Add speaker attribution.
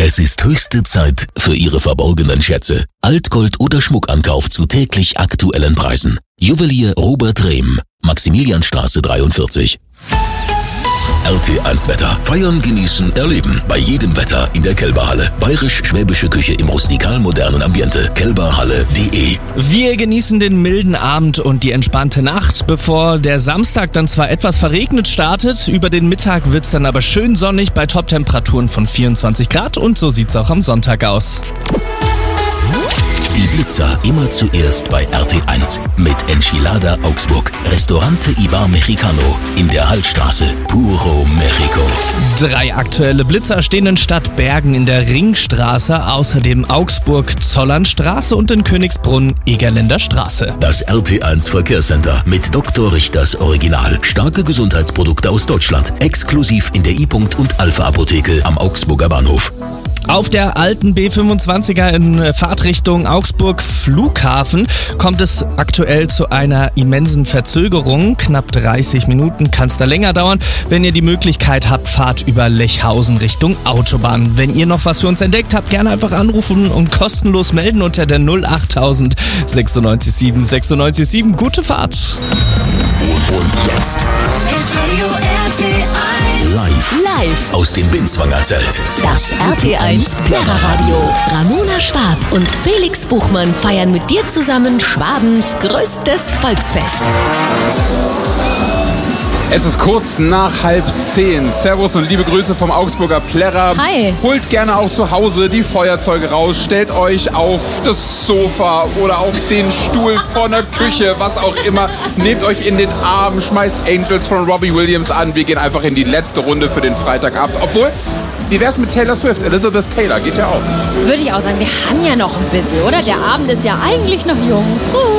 Speaker 1: Es ist höchste Zeit für Ihre verborgenen Schätze. Altgold oder Schmuckankauf zu täglich aktuellen Preisen. Juwelier Robert Rehm, Maximilianstraße 43. RT1 Wetter. Feiern, genießen, erleben. Bei jedem Wetter in der Kelberhalle. Bayerisch-schwäbische Küche im rustikal-modernen Ambiente. kelberhalle.de.
Speaker 2: Wir genießen den milden Abend und die entspannte Nacht, bevor der Samstag dann zwar etwas verregnet startet. Über den Mittag wird's dann aber schön sonnig bei Toptemperaturen von 24 Grad und so sieht's auch am Sonntag aus.
Speaker 1: Die Blitzer immer zuerst bei RT1 mit Enchilada Augsburg. Restaurante Ibar Mexicano in der Hallstraße. Puro Mexico.
Speaker 2: 3 aktuelle Blitzer stehen in Stadtbergen in der Ringstraße, außerdem Augsburg-Zollernstraße und in Königsbrunn Egerländer Straße.
Speaker 1: Das RT1 Verkehrscenter mit Dr. Richters Original. Starke Gesundheitsprodukte aus Deutschland. Exklusiv in der I. und Alpha Apotheke am Augsburger Bahnhof.
Speaker 2: Auf der alten B25er in Fahrtrichtung Augsburg Flughafen kommt es aktuell zu einer immensen Verzögerung. Knapp 30 Minuten kann es da länger dauern. Wenn ihr die Möglichkeit habt, fahrt über Lechhausen Richtung Autobahn. Wenn ihr noch was für uns entdeckt habt, gerne einfach anrufen und kostenlos melden unter der 08000 967 967. Gute Fahrt!
Speaker 1: Und jetzt live aus dem Binzwanger Zelt.
Speaker 3: Das RT1 Plärreradio. Ramona Schwab und Felix Buchmann feiern mit dir zusammen Schwabens größtes Volksfest.
Speaker 4: Es ist kurz nach 9:30. Servus und liebe Grüße vom Augsburger Plärrer.
Speaker 3: Hi.
Speaker 4: Holt gerne auch zu Hause die Feuerzeuge raus, stellt euch auf das Sofa oder auf den Stuhl vor der Küche, was auch immer. Nehmt euch in den Arm, schmeißt Angels von Robbie Williams an. Wir gehen einfach in die letzte Runde für den Freitagabend. Obwohl, wie wär's mit Taylor Swift? Elizabeth Taylor geht ja auch.
Speaker 5: Würde ich auch sagen, wir haben ja noch ein bisschen, oder? Der Abend ist ja eigentlich noch jung.